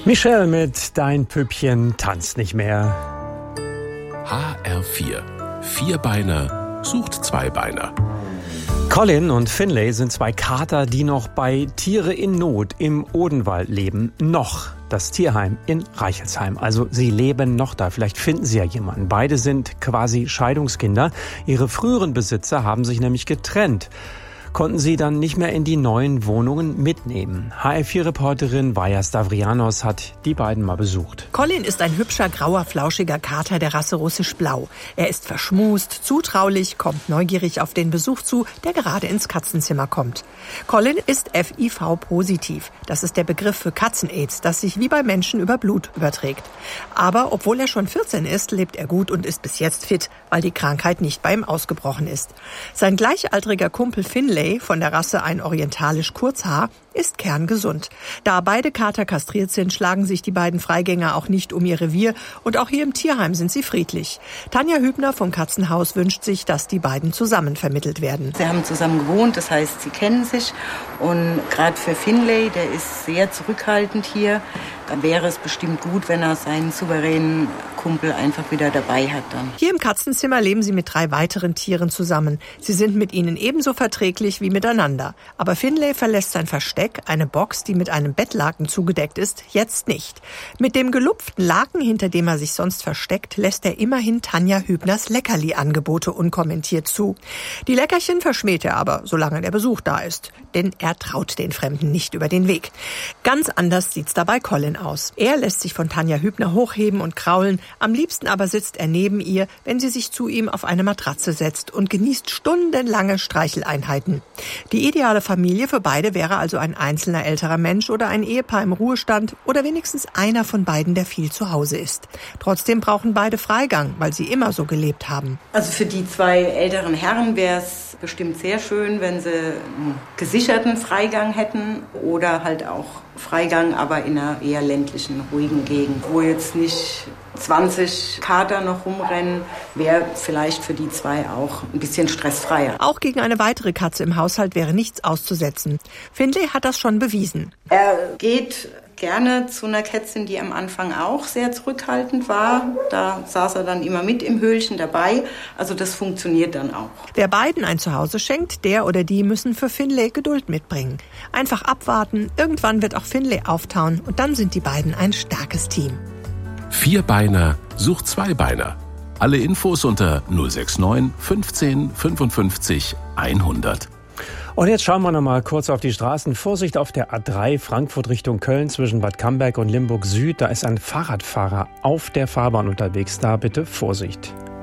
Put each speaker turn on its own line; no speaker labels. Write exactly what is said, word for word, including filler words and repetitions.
Michelle mit Dein Püppchen tanzt nicht mehr.
H R vier. Vierbeiner sucht Zweibeiner.
Colin und Finlay sind zwei Kater, die noch bei Tiere in Not im Odenwald leben. Noch. Das Tierheim in Reichelsheim. Also sie leben noch da. Vielleicht finden sie ja jemanden. Beide sind quasi Scheidungskinder. Ihre früheren Besitzer haben sich nämlich getrennt. Konnten sie dann nicht mehr in die neuen Wohnungen mitnehmen. H R vier Reporterin Vaja Stavrianos hat die beiden mal besucht.
Colin ist ein hübscher, grauer, flauschiger Kater der Rasse russisch-blau. Er ist verschmust, zutraulich, kommt neugierig auf den Besuch zu, der gerade ins Katzenzimmer kommt. Colin ist F I V-positiv. Das ist der Begriff für Katzen-Aids, das sich wie bei Menschen über Blut überträgt. Aber obwohl er schon vierzehn ist, lebt er gut und ist bis jetzt fit, weil die Krankheit nicht bei ihm ausgebrochen ist. Sein gleichaltriger Kumpel Finlay von der Rasse ein orientalisch Kurzhaar ist kerngesund. Da beide Kater kastriert sind, schlagen sich die beiden Freigänger auch nicht um ihr Revier und auch hier im Tierheim sind sie friedlich. Tanja Hübner vom Katzenhaus wünscht sich, dass die beiden zusammen vermittelt werden.
Sie haben zusammen gewohnt, das heißt, sie kennen sich und gerade für Finlay, der ist sehr zurückhaltend hier, da wäre es bestimmt gut, wenn er seinen souveränen Kumpel einfach wieder dabei hat dann.
Hier im Katzenzimmer leben sie mit drei weiteren Tieren zusammen. Sie sind mit ihnen ebenso verträglich wie miteinander. Aber Finlay verlässt sein Versteck, eine Box, die mit einem Bettlaken zugedeckt ist, jetzt nicht. Mit dem gelupften Laken, hinter dem er sich sonst versteckt, lässt er immerhin Tanja Hübners Leckerli-Angebote unkommentiert zu. Die Leckerchen verschmäht er aber, solange der Besuch da ist. Denn er traut den Fremden nicht über den Weg. Ganz anders sieht's dabei Colin aus. Er lässt sich von Tanja Hübner hochheben und kraulen. Am liebsten aber sitzt er neben ihr, wenn sie sich zu ihm auf eine Matratze setzt und genießt stundenlange Streicheleinheiten. Die ideale Familie für beide wäre also ein einzelner älterer Mensch oder ein Ehepaar im Ruhestand oder wenigstens einer von beiden, der viel zu Hause ist. Trotzdem brauchen beide Freigang, weil sie immer so gelebt haben.
Also für die zwei älteren Herren wäre es bestimmt sehr schön, wenn sie einen gesicherten Freigang hätten oder halt auch Freigang, aber in einer eher ländlichen, ruhigen Gegend, wo jetzt nicht zwanzig Kater noch rumrennen, wäre vielleicht für die zwei auch ein bisschen stressfreier.
Auch gegen eine weitere Katze im Haushalt wäre nichts auszusetzen. Finlay hat das schon bewiesen.
Er geht gerne zu einer Kätzin, die am Anfang auch sehr zurückhaltend war. Da saß er dann immer mit im Höhlchen dabei. Also das funktioniert dann auch.
Wer beiden ein Zuhause schenkt, der oder die müssen für Finlay Geduld mitbringen. Einfach abwarten, irgendwann wird auch Finlay auftauen und dann sind die beiden ein starkes Team.
Vierbeiner sucht Zweibeiner. Alle Infos unter null sechs neun fünfzehn fünfundfünfzig hundert.
Und jetzt schauen wir noch mal kurz auf die Straßen. Vorsicht auf der A drei Frankfurt Richtung Köln zwischen Bad Camberg und Limburg Süd. Da ist ein Fahrradfahrer auf der Fahrbahn unterwegs. Da bitte Vorsicht.